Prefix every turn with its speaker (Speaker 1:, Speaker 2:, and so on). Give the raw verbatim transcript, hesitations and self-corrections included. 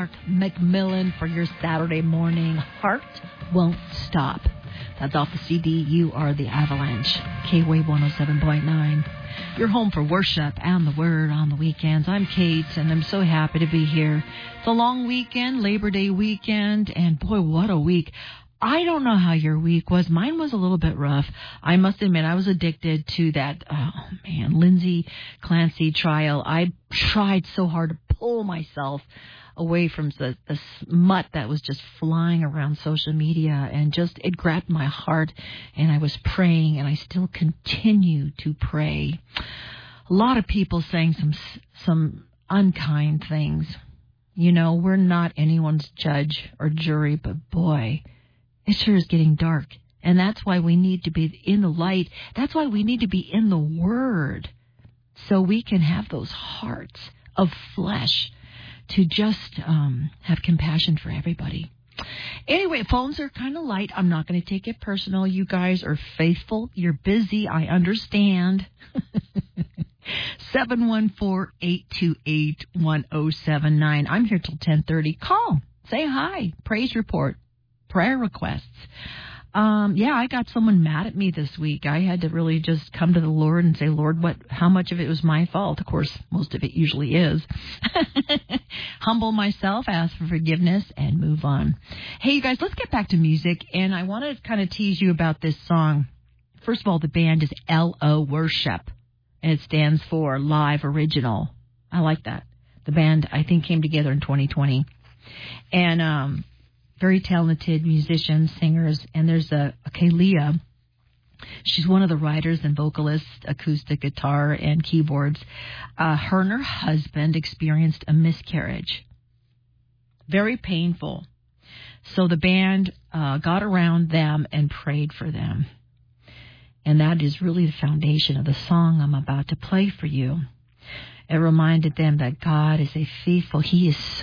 Speaker 1: Mark McMillan for your Saturday morning. Heart Won't Stop. That's off the C D, You Are the Avalanche. K-Wave one oh seven point nine. Your home for worship and the word on the weekends. I'm Kate, and I'm so happy to be here. It's a long weekend, Labor Day weekend, and boy, what a week. I don't know how your week was. Mine was a little bit rough. I must admit, I was addicted to that, oh man, Lindsay Clancy trial. I tried so hard to pull myself away from the, the smut that was just flying around social media, and just, it grabbed my heart, and I was praying, and I still continue to pray. A lot of people saying some, some unkind things. You know, we're not anyone's judge or jury, but boy, it sure is getting dark. And that's why we need to be in the light. That's why we need to be in the Word, so we can have those hearts of flesh to just um, have compassion for everybody. Anyway, phones are kind of light. I'm not going to take it personal. You guys are faithful. You're busy. I understand. seven one four, eight two eight, one oh seven nine. I'm here till ten thirty. Call. Say hi. Praise report. Prayer requests. Um, yeah, I got someone mad at me this week. I had to really just come to the Lord and say, Lord, what? How much of it was my fault? Of course, most of it usually is. Humble myself, ask for forgiveness, and move on. Hey, you guys, let's get back to music. And I want to kind of tease you about this song. First of all, the band is L O Worship, and it stands for Live Original. I like that. The band, I think, came together in twenty twenty. And, um... very talented musicians, singers, and there's a, a Kalia. She's one of the writers and vocalists, acoustic guitar and keyboards. Uh, her and her husband experienced a miscarriage. Very painful. So the band uh, got around them and prayed for them. And that is really the foundation of the song I'm about to play for you. It reminded them that God is a faithful, He is so